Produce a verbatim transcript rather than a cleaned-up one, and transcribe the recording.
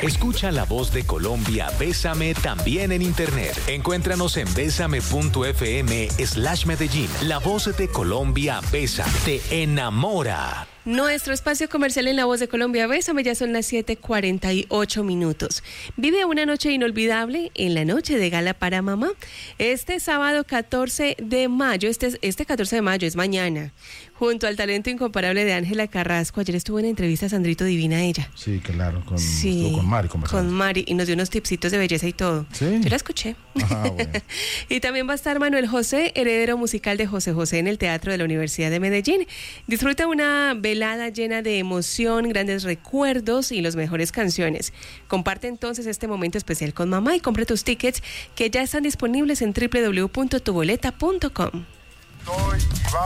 Escucha La Voz de Colombia, Bésame también en internet. Encuéntranos en bésame.fm slash Medellín. La Voz de Colombia, Bésame, te enamora. Nuestro espacio comercial en La Voz de Colombia, Bésame, ya son las siete cuarenta y ocho minutos. Vive una noche inolvidable en la noche de gala para mamá. Este sábado catorce de mayo, este, este catorce de mayo es mañana, junto al talento incomparable de Ángela Carrasco. Ayer estuvo en entrevista a Sandrito Divina ella. Sí, claro, con, sí, con Mari. Con Mari, y nos dio unos tipsitos de belleza y todo. ¿Sí? Yo la escuché. Ajá, bueno. Y también va a estar Manuel José, heredero musical de José José, en el Teatro de la Universidad de Medellín. Disfruta una velada llena de emoción, grandes recuerdos y las mejores canciones. Comparte entonces este momento especial con mamá y compre tus tickets que ya están disponibles en doble u doble u doble u punto tu boleta punto com.